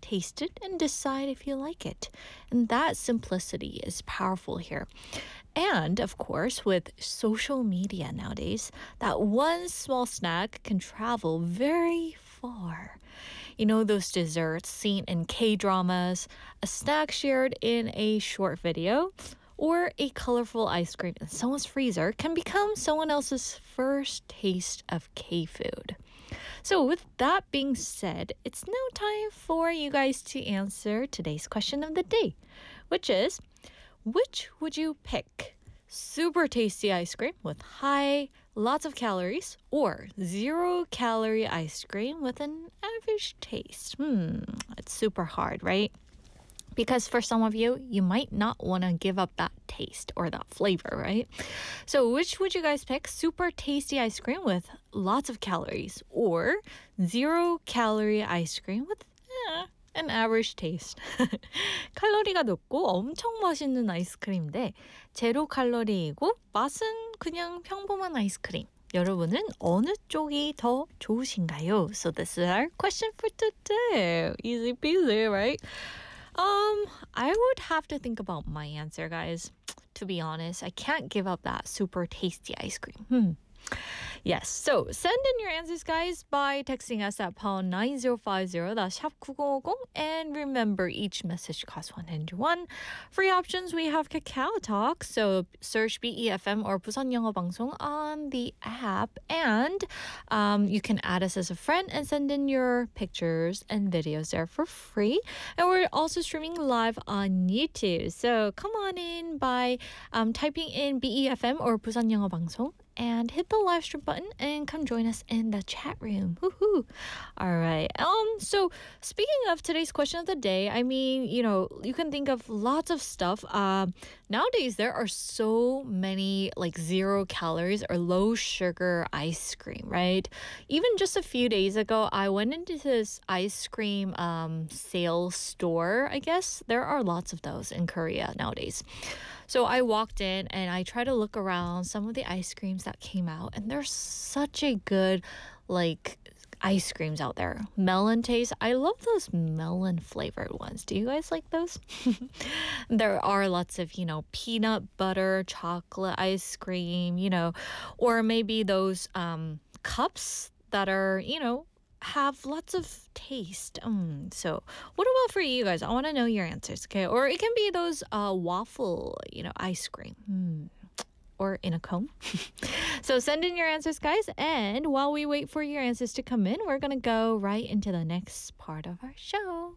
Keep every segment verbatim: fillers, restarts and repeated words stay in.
taste it, and decide if you like it. And that simplicity is powerful here. And of course, with social media nowadays, that one small snack can travel very far. You know, those desserts seen in K-dramas, a snack shared in a short video, or a colorful ice cream in someone's freezer can become someone else's first taste of K-food. So with that being said, it's now time for you guys to answer today's question of the day, which is, which would you pick? Super tasty ice cream with high, lots of calories, or zero calorie ice cream with an average taste? Hmm, it's super hard, right? Because for some of you, you might not want to give up that taste or that flavor, right? So which would you guys pick? Super tasty ice cream with lots of calories, or zero calorie ice cream with eh, an average taste. 칼로리가 높고 엄청 맛있는 아이스크림인데 제로 칼로리이고 맛은 그냥 평범한 아이스크림. 여러분은 어느 쪽이 더 좋으신가요? So this is our question for today. Easy peasy, right? Um, I would have to think about my answer, guys. To be honest, I can't give up that super tasty ice cream. Hmm. Yes, so send in your answers, guys, by texting us at pound nine zero five zero, that's 샵 구공오공, and remember, each message costs one hundred won. Free options, we have Kakao Talk, so search B E F M or Busan 영어 방송 on the app, and um, you can add us as a friend and send in your pictures and videos there for free. And we're also streaming live on YouTube, so come on in by um, typing in B E F M or Busan 영어 방송 and hit the live stream button and come join us in the chat room. Woohoo! All right. Um. So speaking of today's question of the day, I mean, you know, you can think of lots of stuff. Um. Nowadays, there are so many like zero calories or low sugar ice cream, right? Even just a few days ago, I went into this ice cream um sales store. I guess there are lots of those in Korea nowadays. So I walked in and I tried to look around some of the ice creams that came out, and there's such a good like ice creams out there. Melon taste. I love those melon flavored ones. Do you guys like those? There are lots of, you know, peanut butter, chocolate ice cream, you know, or maybe those um, cups that are, you know, have lots of taste. Um, so what about for you guys? I want to know your answers, okay? Or it can be those uh, waffle, you know, ice cream. Mm. Or in a cone. So send in your answers, guys. And while we wait for your answers to come in, we're going to go right into the next part of our show.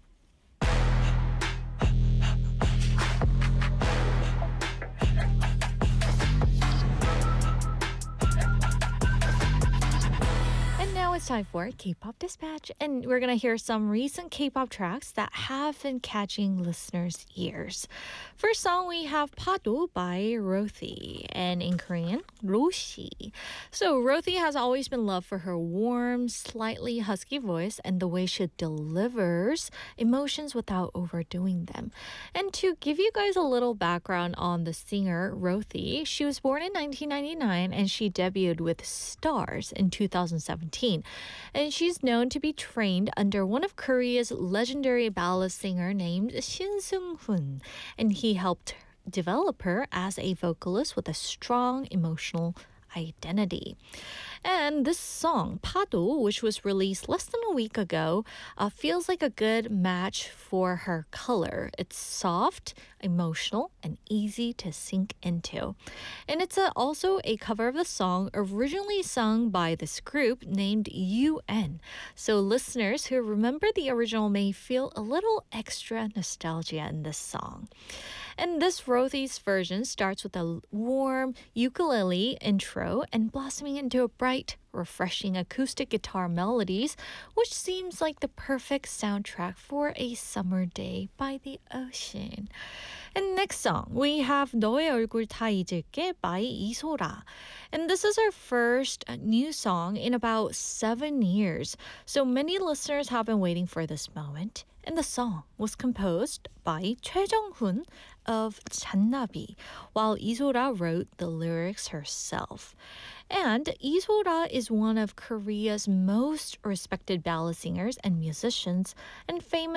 Now it's time for K-pop Dispatch, and we're going to hear some recent K-pop tracks that have been catching listeners' ears. First song, we have Pado by Rothy, and in Korean, Roshi. So Rothy has always been loved for her warm, slightly husky voice and the way she delivers emotions without overdoing them. And to give you guys a little background on the singer, Rothy, she was born in nineteen ninety-nine and she debuted with Stars in two thousand seventeen. And she's known to be trained under one of Korea's legendary ballad singer named Shin Seung-hoon. And he helped develop her as a vocalist with a strong emotional identity. And this song, Pado, which was released less than a week ago, uh, feels like a good match for her color. It's soft, emotional, and easy to sink into. And it's a, also a cover of the song originally sung by this group named U N. So listeners who remember the original may feel a little extra nostalgia in this song. And this Rothy's version starts with a warm ukulele intro and blossoming into a bright, refreshing acoustic guitar melodies, which seems like the perfect soundtrack for a summer day by the ocean. And next song, we have 너의 얼굴 다 잊을게 by 이소라. And this is our first new song in about seven years. So many listeners have been waiting for this moment. And the song was composed by Choi Jung-hoon of 잔나비, while 이소라 wrote the lyrics herself. And 이소라 is one of Korea's most respected ballad singers and musicians, and famous